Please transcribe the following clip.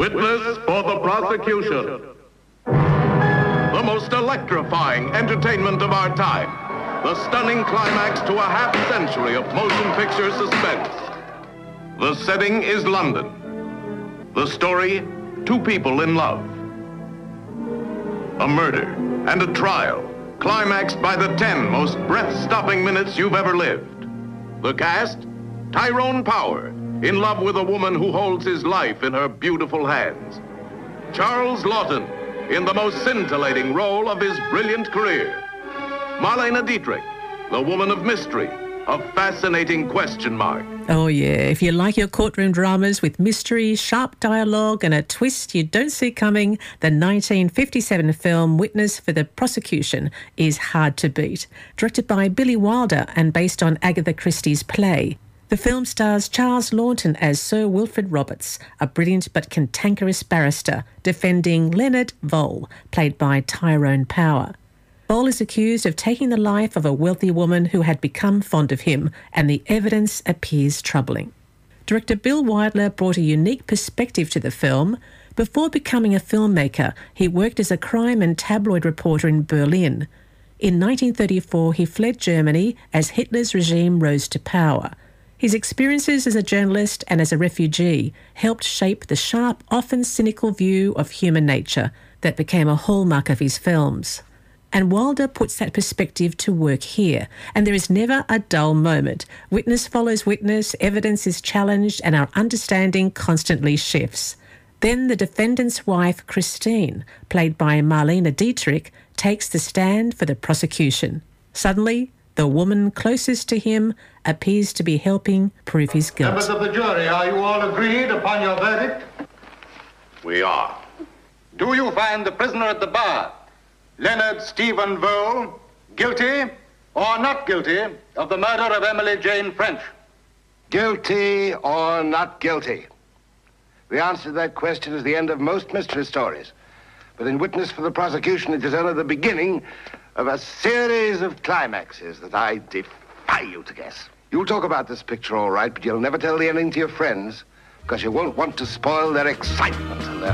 Witness for the prosecution. The most electrifying entertainment of our time. The stunning climax to a half-century of motion picture suspense. The setting is London. The story, two people in love. A murder and a trial, climaxed by the 10 most breath-stopping minutes you've ever lived. The cast, Tyrone Power, in love with a woman who holds his life in her beautiful hands. Charles Laughton, in the most scintillating role of his brilliant career. Marlene Dietrich, the woman of mystery, a fascinating question mark. Oh yeah, if you like your courtroom dramas with mystery, sharp dialogue and a twist you don't see coming, the 1957 film Witness for the Prosecution is hard to beat. Directed by Billy Wilder and based on Agatha Christie's play. The film stars Charles Laughton as Sir Wilfrid Roberts, a brilliant but cantankerous barrister, defending Leonard Vole, played by Tyrone Power. Vole is accused of taking the life of a wealthy woman who had become fond of him, and the evidence appears troubling. Director Bill Wilder brought a unique perspective to the film. Before becoming a filmmaker, he worked as a crime and tabloid reporter in Berlin. In 1934, he fled Germany as Hitler's regime rose to power. His experiences as a journalist and as a refugee helped shape the sharp, often cynical view of human nature that became a hallmark of his films. And Wilder puts that perspective to work here, and there is never a dull moment. Witness follows witness, evidence is challenged, and our understanding constantly shifts. Then the defendant's wife, Christine, played by Marlene Dietrich, takes the stand for the prosecution. Suddenly, the woman closest to him appears to be helping prove his guilt. Members of the jury, are you all agreed upon your verdict? We are. Do you find the prisoner at the bar, Leonard Stephen Vole, guilty or not guilty of the murder of Emily Jane French? Guilty or not guilty? The answer to that question is the end of most mystery stories. But in Witness for the Prosecution, it is only the beginning of a series of climaxes that I defy you to guess. You'll talk about this picture all right, but you'll never tell the ending to your friends, because you won't want to spoil their excitement and their